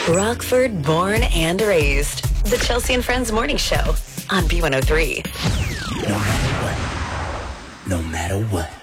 Rockford, born and raised. The Chelsea and Friends Morning Show on B103. No matter what. No matter what.